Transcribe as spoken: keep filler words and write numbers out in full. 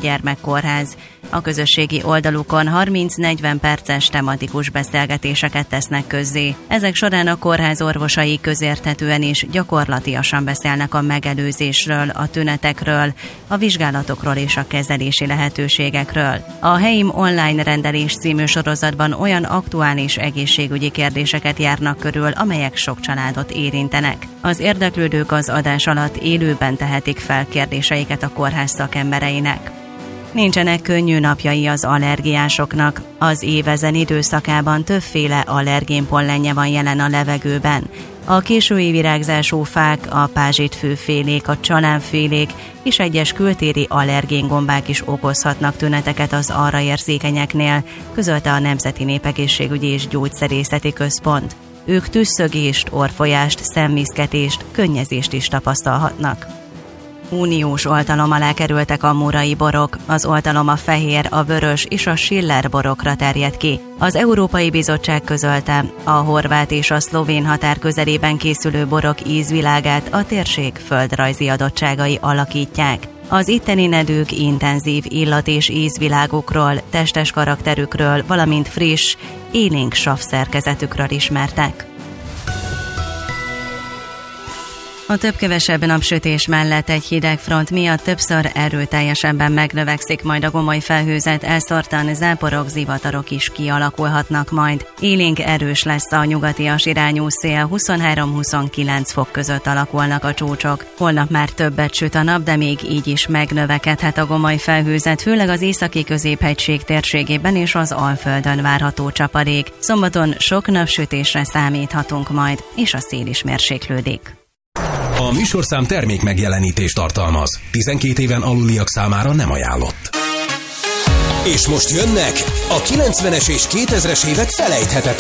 gyermekkórház. A közösségi oldalukon harminc-negyven perces tematikus beszélgetéseket tesznek közzé. Ezek során a kórház orvosai közérthetően és gyakorlatiasan beszélnek a megelőzésről, a tünetekről, a vizsgálatokról és a kezelési lehetőségekről. A Heim online rendelés című sorozatban olyan aktuális egészségügyi kérdéseket járnak körül, amelyek sok családot érintenek. Az érdeklődők az adás alatt élőben tehetik fel kérdéseiket a kórház szakembereinek. Nincsenek könnyű napjai az allergiásoknak. Az év ezen időszakában többféle allergénpollenje van jelen a levegőben. A késői virágzású fák, a pázsitfőfélék, a csalánfélék és egyes kültéri allergéngombák is okozhatnak tüneteket az arra érzékenyeknél, közölte a Nemzeti Népegészségügyi és Gyógyszerészeti Központ. Ők tüsszögést, orrfolyást, szemmiszketést, könnyezést is tapasztalhatnak. Uniós oltalom alá kerültek a murai borok, az oltalom a fehér, a vörös és a Schiller borokra terjed ki. Az Európai Bizottság közölte, a horvát és a szlovén határ közelében készülő borok ízvilágát a térség földrajzi adottságai alakítják. Az itteni nedők intenzív illat- és ízvilágukról, testes karakterükről, valamint friss, élénk savszerkezetükről ismertek. A több-kevesebb napsütés mellett egy hideg front miatt többször erőteljesebben megnövekszik majd a gomoly felhőzet, elszórtan záporok, zivatarok is kialakulhatnak majd. Élénk erős lesz a nyugatias irányú szél, huszonhárom-huszonkilenc fok között alakulnak a csúcsok. Holnap már többet süt a nap, de még így is megnövekedhet a gomoly felhőzet, főleg az északi középhegység térségében és az Alföldön várható csapadék. Szombaton sok napsütésre számíthatunk majd, és a szél is mérséklődik. A műsorszám termék megjelenítést tartalmaz. tizenkét éven aluliak számára nem ajánlott. És most jönnek a kilencvenes és kétezres évek felejthetetlen